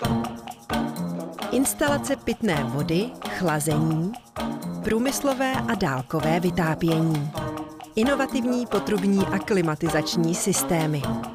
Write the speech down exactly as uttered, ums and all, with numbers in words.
Instalace pitné vody, chlazení, průmyslové a dálkové vytápění, inovativní potrubní a klimatizační systémy.